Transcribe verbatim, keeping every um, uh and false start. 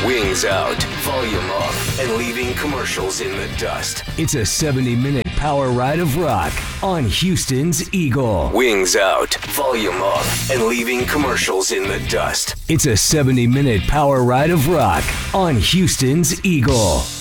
Wings out, volume up, and leaving commercials in the dust. It's a seventy-minute power ride of rock on Houston's Eagle. Wings out, volume up, and leaving commercials in the dust. It's a seventy-minute power ride of rock on Houston's Eagle.